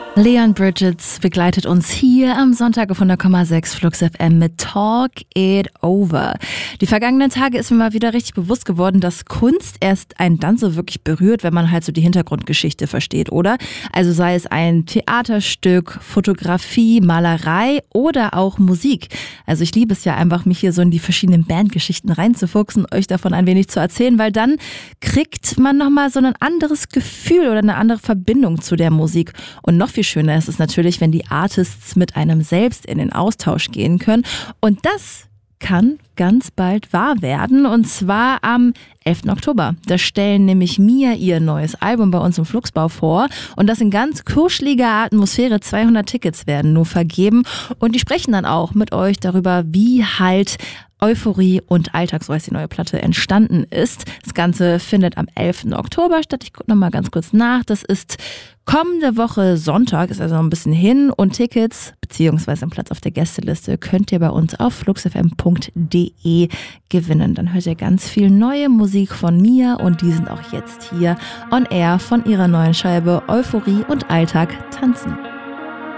Leon Bridges begleitet uns hier am Sonntag auf 100,6 Flux FM mit Talk It Over. Die vergangenen Tage ist mir mal wieder richtig bewusst geworden, dass Kunst erst einen dann so wirklich berührt, wenn man halt so die Hintergrundgeschichte versteht, oder? Also sei es ein Theaterstück, Fotografie, Malerei oder auch Musik. Also ich liebe es ja einfach, mich hier so in die verschiedenen Bandgeschichten reinzufuchsen, euch davon ein wenig zu erzählen, weil dann kriegt man nochmal so ein anderes Gefühl oder eine andere Verbindung zu der Musik. Und noch viel schöner ist es natürlich, wenn die Artists mit einem selbst in den Austausch gehen können. Und das kann ganz bald wahr werden, und zwar am 11. Oktober. Da stellen nämlich Mia ihr neues Album bei uns im Fluxbau vor, und das in ganz kuscheliger Atmosphäre. 200 Tickets werden nur vergeben, und die sprechen dann auch mit euch darüber, wie halt Euphorie und Alltag, so heißt die neue Platte, entstanden ist. Das Ganze findet am 11. Oktober statt. Ich gucke nochmal ganz kurz nach. Das ist kommende Woche Sonntag, ist also noch ein bisschen hin, und Tickets bzw. einen Platz auf der Gästeliste könnt ihr bei uns auf fluxfm.de gewinnen. Dann hört ihr ganz viel neue Musik von mir, und die sind auch jetzt hier on air von ihrer neuen Scheibe Euphorie und Alltag tanzen.